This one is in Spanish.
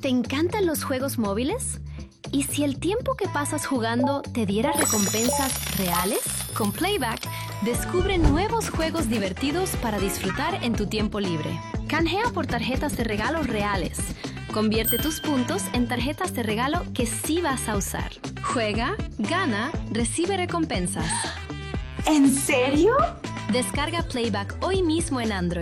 ¿Te encantan los juegos móviles? ¿Y si el tiempo que pasas jugando te diera recompensas reales? Con Playback, descubre nuevos juegos divertidos para disfrutar en tu tiempo libre. Canjea por tarjetas de regalo reales. Convierte tus puntos en tarjetas de regalo que sí vas a usar. Juega, gana, recibe recompensas. ¿En serio? Descarga Playback hoy mismo en Android.